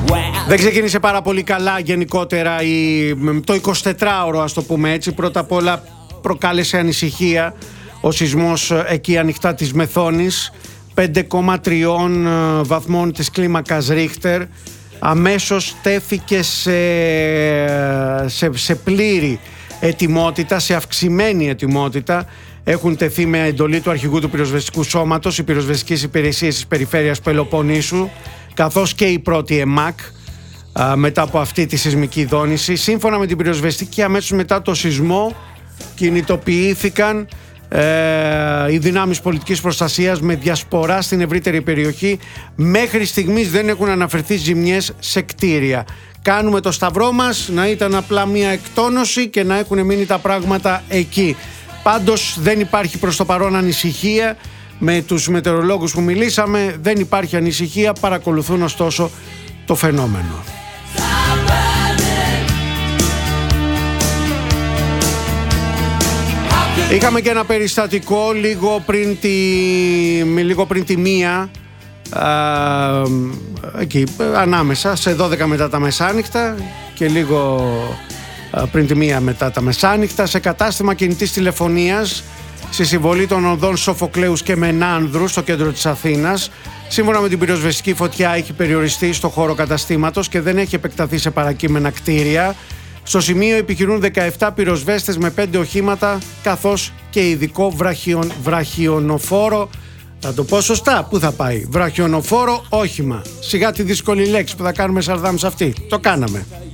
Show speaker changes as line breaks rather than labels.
Δεν ξεκίνησε πάρα πολύ καλά γενικότερα το 24ωρο, ας το πούμε έτσι. Πρώτα απ' όλα προκάλεσε ανησυχία ο σεισμός εκεί ανοιχτά της Μεθόνης, 5,3 βαθμών της κλίμακας Ρίχτερ. Αμέσως τέθηκε σε πλήρη ετοιμότητα, σε αυξημένη ετοιμότητα. Έχουν τεθεί με εντολή του αρχηγού του πυροσβεστικού σώματος οι πυροσβεστικές υπηρεσίες της περιφέρειας Πελοποννήσου, καθώς και η πρώτη ΕΜΑΚ μετά από αυτή τη σεισμική δόνηση. Σύμφωνα με την πυροσβεστική, αμέσως μετά το σεισμό κινητοποιήθηκαν οι δυνάμεις πολιτικής προστασίας με διασπορά στην ευρύτερη περιοχή. Μέχρι στιγμής δεν έχουν αναφερθεί ζημιές σε κτίρια. Κάνουμε το σταυρό μας να ήταν απλά μια εκτόνωση και να έχουν μείνει τα πράγματα εκεί. Πάντως δεν υπάρχει προς το παρόν ανησυχία. Με τους μετεωρολόγους που μιλήσαμε δεν υπάρχει ανησυχία, παρακολουθούν ωστόσο το φαινόμενο. Είχαμε και ένα περιστατικό λίγο πριν τη μία, εκεί ανάμεσα σε 12 μετά τα μεσάνυχτα και λίγο πριν τη μία μετά τα μεσάνυχτα, σε κατάστημα κινητής τηλεφωνίας στη συμβολή των οδών Σοφοκλέους και Μενάνδρου στο κέντρο της Αθήνας. Σύμφωνα με την πυροσβεστική, φωτιά έχει περιοριστεί στο χώρο καταστήματος και δεν έχει επεκταθεί σε παρακείμενα κτίρια. Στο σημείο επιχειρούν 17 πυροσβέστες με 5 οχήματα, καθώς και ειδικό βραχιονοφόρο. Θα το πω σωστά, πού θα πάει? Βραχιονοφόρο όχημα. Σιγά τη δύσκολη λέξη που θα κάνουμε σαρδάμ σε αυτή. Το κάναμε.